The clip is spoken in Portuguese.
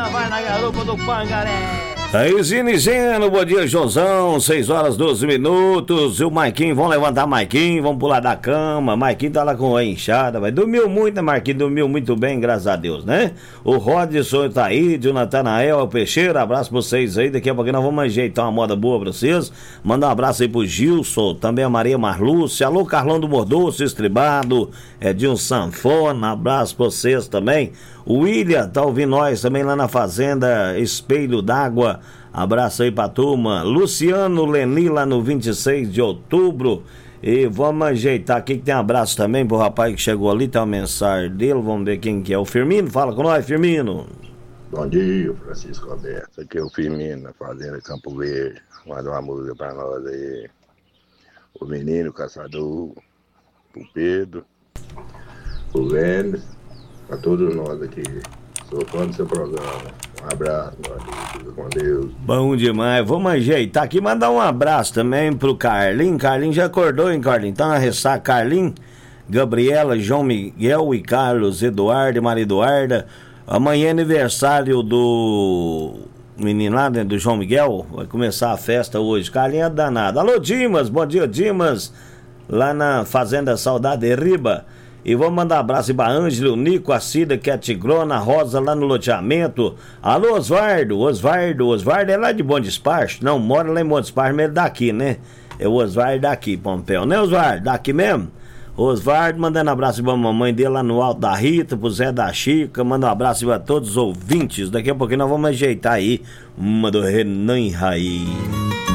Regina vai na garupa do Pangaré. Aí, Zinizeno, bom dia, Joãozão, 6h12. E o Maiquinho, vamos levantar Maiquinho, vamos pular da cama. Maiquinho tá lá com a inchada, mas dormiu muito, né, Marquinhos? Dormiu muito bem, graças a Deus, né? O Rodson tá aí, o Natanael, o Peixeira, abraço pra vocês aí. Daqui a pouco nós vamos ajeitar uma moda boa pra vocês. Mandar um abraço aí pro Gilson, também a Maria Marlúcia, alô, Carlão do Mordoço, Estribado, Edinho Sanfona, abraço pra vocês também. O William tá ouvindo nós também lá na Fazenda Espelho d'Água. Abraço aí pra turma. Luciano Leni lá no 26 de outubro. E vamos ajeitar aqui que tem abraço também pro rapaz que chegou ali. Tem uma mensagem dele. Vamos ver quem que é. O Firmino, fala com nós, Firmino. Bom dia, Francisco Alberto. Aqui é o Firmino, na Fazenda Campo Verde. Manda uma música pra nós aí. O Menino o Caçador, o Pedro, o Vênus. A todos nós aqui, sou fã do seu programa. Um abraço, meu amigo, fica com Deus. Bom demais, vamos ajeitar aqui, mandar um abraço também pro Carlinho. Carlinho já acordou, hein, Carlinho? Tá na ressaca, Carlinho, Gabriela, João Miguel e Carlos, Eduardo e Maria Eduarda. Amanhã é aniversário do menino lá, né, do João Miguel. Vai começar a festa hoje. Carlinho é danado. Alô, Dimas, bom dia, Dimas, lá na Fazenda Saudade Riba. E vamos mandar um abraço para Ângelo, Nico, a Cida, que é a Tigrona, a Rosa lá no loteamento. Alô, Osvaldo é lá de Bom Despacho? Não, mora lá em Bom Despacho, mas ele é daqui, né? É o Osvaldo daqui, Pompeu, né, Osvaldo? Daqui mesmo? Osvaldo mandando um abraço pra mamãe dele lá no Alto da Rita, pro Zé da Chica, manda um abraço para todos os ouvintes. Daqui a pouquinho nós vamos ajeitar aí uma do Renan Raiz.